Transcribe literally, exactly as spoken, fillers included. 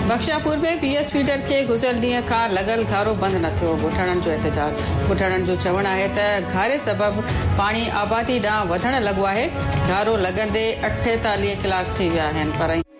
बख्शियापुर में PS feeder के गुज़िरियल ॾींहं खां लॻल घारो बंदि न थियो। ॻोठाणनि जो एहतजाज। ॻोठाणनि जो चवणु आहे त घारे सबबि पाणी आबादी ॾांहुं वधण लॻो आहे। घारो लॻंदे अठेतालीह कलाक थी विया आहिनि पर